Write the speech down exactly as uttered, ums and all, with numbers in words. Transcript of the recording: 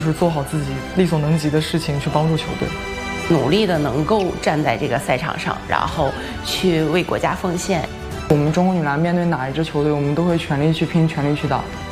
就是做好自己力所能及的事情，去帮助球队， 努力的能够站在这个赛场上，然后去为国家奉献。 我们中国女篮面对哪一支球队，我们都会全力去拼，全力去打。